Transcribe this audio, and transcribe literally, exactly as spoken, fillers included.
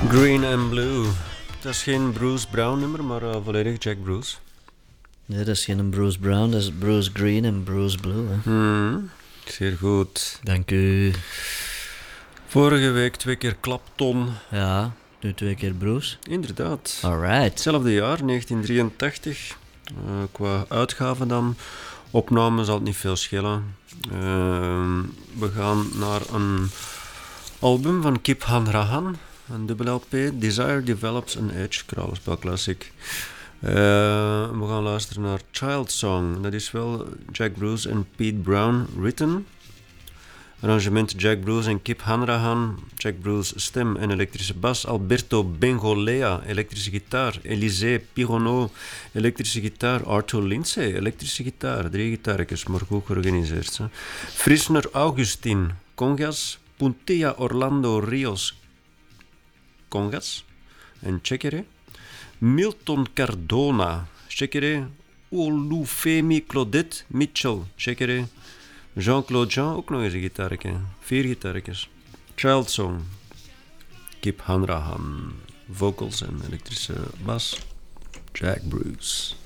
Green and Blue. Dat is geen Bruce Brown nummer, maar uh, volledig Jack Bruce. Nee, dat is geen Bruce Brown, dat is Bruce Green en Bruce Blue. Hè. Hmm, zeer goed. Dank u. Vorige week twee keer Clapton. Ja, nu twee keer Bruce. Inderdaad. Alright. Hetzelfde jaar, negentien drieëntachtig. Uh, qua uitgaven dan. Opname zal het niet veel schelen. Uh, we gaan naar een album van Kip Hanrahan. Een dubbel L P. Desire Develops an Edge. Kralenspelklassiek. Uh, we gaan luisteren naar Child Song. Dat is wel Jack Bruce en Pete Brown written. Arrangement Jack Bruce en Kip Hanrahan. Jack Bruce stem en elektrische bas. Alberto Bengolea, elektrische gitaar. Elisée Pironneau, elektrische gitaar. Arthur Lindsay, elektrische gitaar. Drie gitaartjes, maar goed georganiseerd. Hè. Frisner Augustin, congas. Puntilla Orlando Rios, congas. En checkere. Milton Cardona, checkere. Olufemi Claudette Mitchell, checkere. Jean-Claude Jean, ook nog eens een gitaartje. Vier gitaartjes. Child Song. Kip Hanrahan. Vocals en elektrische bas. Jack Bruce.